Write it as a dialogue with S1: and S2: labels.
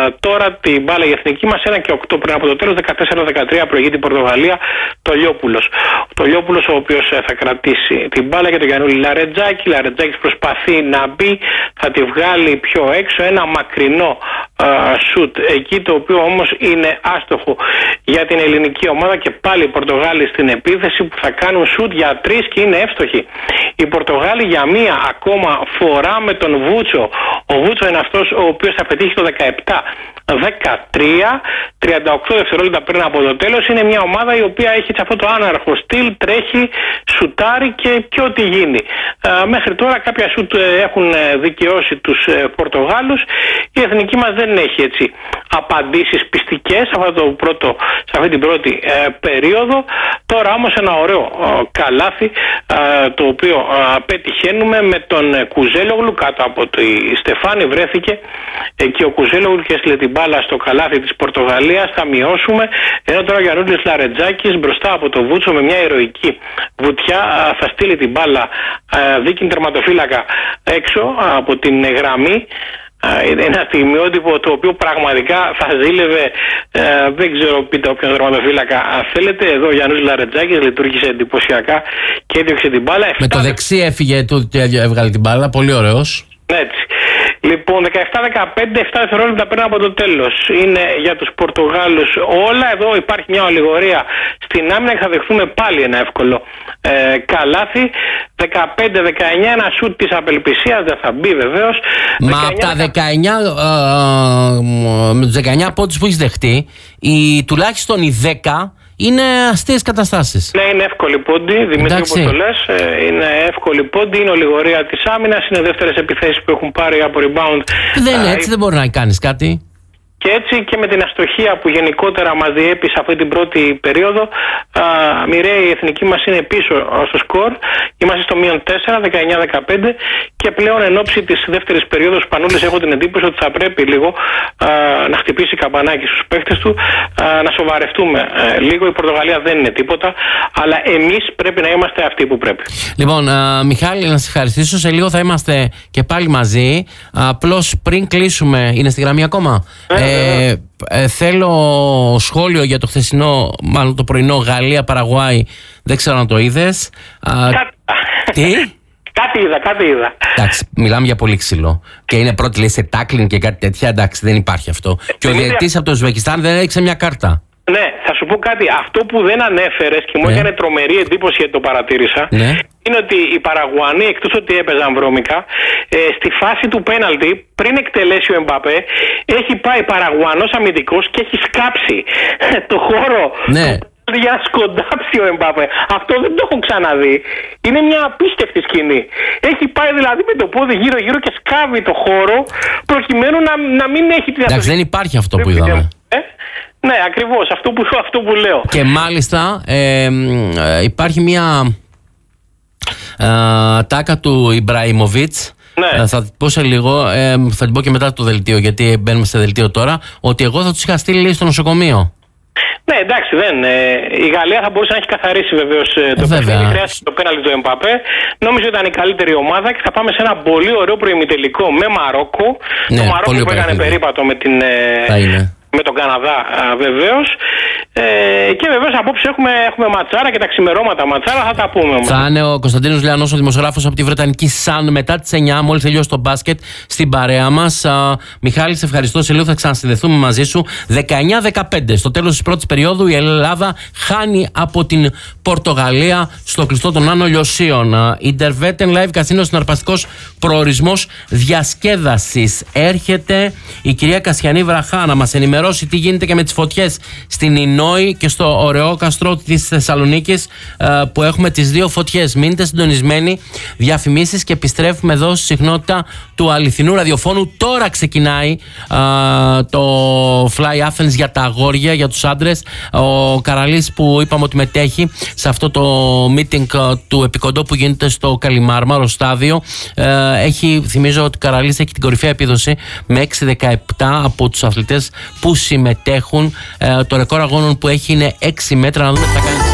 S1: τώρα την μπάλα η εθνική μας 1-8 πριν από το τέλος, 14-13 προηγεί την Πορτογαλία. Ο Τολιόπουλος ο οποίος θα κρατήσει την μπάλα για τον Γιαννούλη Λαρετζάκη. Λαρετζάκης προσπαθεί να μπει, θα τη βγάλει πιο έξω, ένα μακρινό σουτ εκεί, το οποίο όμως είναι άστοχο για την ελληνική ομάδα και πάλι οι Πορτογάλοι στην επίθεση που θα κάνουν σουτ για 3 και είναι εύστοχοι. Οι Πορτογάλοι για μία ακόμα φορά με τον Βούτσο. Ο Βούτσο είναι αυτός ο οποίος θα πετύχει το 17-13, 38 δευτερόλεπτα πριν από το τέλος. Είναι μια ομάδα η οποία έχει αυτό το άναρχο στυλ, τρέχει, σουτάρει και ό,τι γίνει. Μέχρι τώρα κάποια σουτ έχουν δικαιώσει τους Πορτογάλους. Η εθνική μας δεν έχει έτσι απαντήσεις πιστικές σε αυτή την πρώτη περίοδο. Τώρα όμως ένα ωραίο καλάθι το οποίο πετυχαίνουμε με τον Κουζέλογλου κάτω από τη Στεφάνη, βρέθηκε και ο Κουζέλογλου και έστειλε την μπάλα στο καλάθι της Πορτογαλίας. Θα μειώσουμε, ενώ τώρα ο Γιαννούλης Λαρετζάκης μπροστά από το Βούτσο με μια ηρωική βουτιά θα στείλει την μπάλα δίκην τερματοφύλακα έξω από την γραμμή. Είναι ένα στιγμιότυπο το οποίο πραγματικά θα ζήλευε, δεν ξέρω πείτε όποιον τερματοφύλακα θέλετε. Εδώ ο Γιαννούλης Λαρετζάκης λειτουργήσε εντυπωσιακά και έδιωξε την μπάλα.
S2: Με το δεξί έφυγε, έβγαλε την μπάλα, πολύ ωραίος.
S1: Έτσι. Λοιπόν, 17-15, 7 δευτερόλεπτα πριν από το τέλος. Είναι για τους Πορτογάλους όλα. Εδώ υπάρχει μια ολιγορία στην άμυνα και θα δεχθούμε πάλι ένα εύκολο καλάθι. 15-19, ένα σουτ της απελπισίας, δεν θα μπει βεβαίως.
S2: Μα από τα 19, με τους 19 πόντους που έχεις δεχτεί, τουλάχιστον οι 10 είναι αστείες καταστάσεις.
S1: Ναι, είναι εύκολη πόντι, Δημήτρη, όπως το λες. Είναι εύκολη πόντι, είναι ολιγορία της άμυνας, είναι δεύτερες επιθέσεις που έχουν πάρει από rebound.
S2: Δεν είναι έτσι, δεν μπορεί να κάνεις κάτι.
S1: Και έτσι και με την αστοχία που γενικότερα μας διέπει σε αυτή την πρώτη περίοδο, μοιραία η εθνική μας είναι πίσω στο σκορ. Είμαστε στο -4, 19-15 και πλέον εν ώψη της δεύτερης περίοδου Σπανούλης έχω την εντύπωση ότι θα πρέπει λίγο να χτυπήσει καμπανάκι στους παίχτες του, να σοβαρευτούμε λίγο. Η Πορτογαλία δεν είναι τίποτα, αλλά εμείς πρέπει να είμαστε αυτοί που πρέπει.
S2: Λοιπόν, Μιχάλη, να σε ευχαριστήσω. Σε λίγο θα είμαστε και πάλι μαζί. Απλώς πριν κλείσουμε, είναι στη γραμμή ακόμα? Θέλω σχόλιο για το χθεσινό, μάλλον το πρωινό Γαλλία-Παραγουάη. Δεν ξέρω αν το είδες. Τι?
S1: Κάτι είδα.
S2: Εντάξει, μιλάμε για πολύ ξύλο. Και είναι πρώτη, λέει, σε τάκλινγκ και κάτι τέτοια. Εντάξει, δεν υπάρχει αυτό. Και ο διαιτητής από το Ουσβεκιστάν δεν έδειξε μια κάρτα.
S1: Ναι, θα σου πω κάτι. Αυτό που δεν ανέφερες και μου έκανε τρομερή εντύπωση γιατί το παρατήρησα, είναι ότι οι Παραγουανοί, εκτός ότι έπαιζαν βρώμικα, στη φάση του πέναλτι, πριν εκτελέσει ο Εμπαπέ, έχει πάει Παραγουανός αμυντικός και έχει σκάψει το χώρο για να σκοντάψει ο Εμπαπέ. Αυτό δεν το έχω ξαναδεί. Είναι μια απίστευτη σκηνή. Έχει πάει δηλαδή με το πόδι γύρω-γύρω και σκάβει το χώρο προκειμένου να μην έχει την.
S2: Εντάξει, δεν υπάρχει αυτό που είδαμε.
S1: Ναι, ακριβώς, αυτό που λέω.
S2: Και μάλιστα υπάρχει μια τάκα του Ιμπραήμοβιτς. Θα την πω σε λίγο, θα την πω και μετά το δελτίο, γιατί μπαίνουμε σε δελτίο τώρα, ότι εγώ θα τους είχα στείλει, λέει, στο νοσοκομείο.
S1: Ναι, εντάξει, η Γαλλία θα μπορούσε να έχει καθαρίσει βεβαίως το παιχνίδι. Χρειάζεται το πέναλτι του Εμπαπέ. Νομίζω ήταν η καλύτερη ομάδα και θα πάμε σε ένα πολύ ωραίο προημιτελικό με Μαρόκο. Το Μαρόκο που έκανε περίπατο με τον Καναδά βεβαίως. Και βεβαίως απόψε έχουμε ματσάρα και τα ξημερώματα ματσάρα, θα τα πούμε όμως.
S2: Θα είναι ο Κωνσταντίνος Λιανός, ο δημοσιογράφος από τη Βρετανική Sun, μετά τις 9, μόλις τελειώσει το μπάσκετ, στην παρέα μας. Μιχάλη, σε ευχαριστώ. Σε λίγο θα ξανασυνδεθούμε μαζί σου. 19-15. Στο τέλος της πρώτης περίοδου η Ελλάδα χάνει από την Πορτογαλία στο κλειστό των Άνω Λιωσίων. Interveten Live Casino, συναρπαστικός προορισμός διασκέδασης. Έρχεται η κυρία Κασιανή Βραχά να μας ενημερώσει τι γίνεται και με τις φωτιές στην Ινόη και στο Ωρεόκαστρο της Θεσσαλονίκης, που έχουμε τις δύο φωτιές. Μείνετε συντονισμένοι, διαφημίσεις και επιστρέφουμε εδώ στη συχνότητα του αληθινού ραδιοφώνου. Τώρα ξεκινάει το Fly Athens για τα αγόρια, για τους άντρες. Ο Καραλής, που είπαμε ότι μετέχει σε αυτό το meeting του Επικοντό που γίνεται στο Καλιμάρμαρο στάδιο, θυμίζω ότι ο Καραλής έχει την κορυφαία επίδοση με 6-17 από τους αθλητές που συμμετέχουν. Το ρεκόρ αγώνων που έχει είναι 6 μέτρα. Να δούμε τι θα κάνει.